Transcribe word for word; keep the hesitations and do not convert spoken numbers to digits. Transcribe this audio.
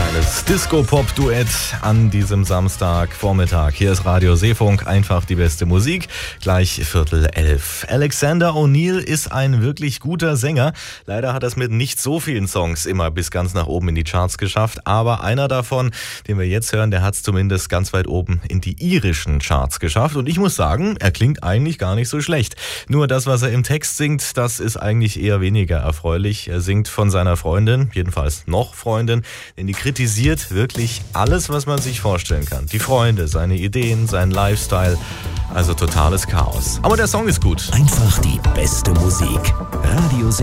kleines Disco-Pop-Duett an diesem Samstagvormittag. Hier ist Radio Seefunk, einfach die beste Musik. Gleich Viertel elf. Alexander O'Neal ist ein wirklich guter Sänger. Leider hat er es mit nicht so vielen Songs immer bis ganz nach oben in die Charts geschafft. Aber einer davon, den wir jetzt hören, der hat es zumindest ganz weit oben in die irischen Charts geschafft. Und ich muss sagen, er klingt eigentlich gar nicht so schlecht. Nur das, was er im Text singt, das ist eigentlich eher weniger erfreulich. Er singt von seiner Freundin, jedenfalls noch Freundin, denn die kritisiert wirklich alles, was man sich vorstellen kann. Die Freunde, seine Ideen, sein Lifestyle, also totales Chaos. Aber der Song ist gut. Einfach die beste Musik. Radio